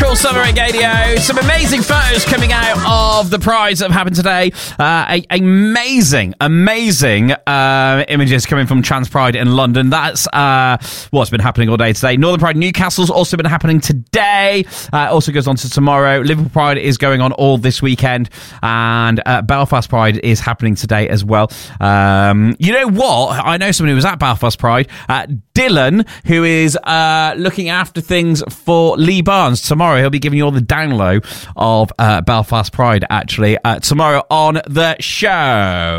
Cruel Summer Radio. Some amazing photos coming out of the prize that have happened today. Amazing images coming from Trans Pride in London. That's what's been happening all day today. Northern Pride Newcastle's also been happening today. Also goes on to tomorrow. Liverpool Pride is going on all this weekend. And Belfast Pride is happening today as well. You know what? I know somebody who was at Belfast Pride. Dylan, who is looking after things for Lee Barnes. Tomorrow he'll be giving you all the down low of Belfast Pride, actually, tomorrow on the show.